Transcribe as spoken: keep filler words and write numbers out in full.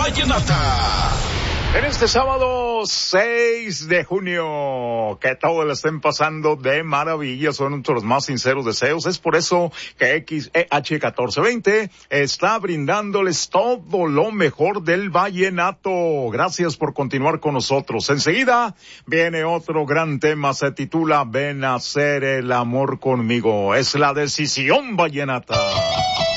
vallenata. En este sábado seis de junio, que todo le estén pasando de maravilla, son nuestros más sinceros deseos. Es por eso que X E H catorce veinte está brindándoles todo lo mejor del vallenato. Gracias por continuar con nosotros. Enseguida viene otro gran tema, se titula Ven a hacer el amor conmigo. Es la decisión vallenata.